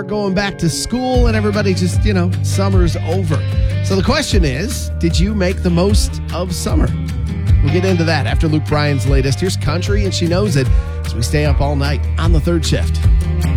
Going back to school and everybody just, summer's over. So the question is, did you make the most of summer? We'll get into that after Luke Bryan's latest. Here's Country and She Knows It as we stay up all night on the third shift.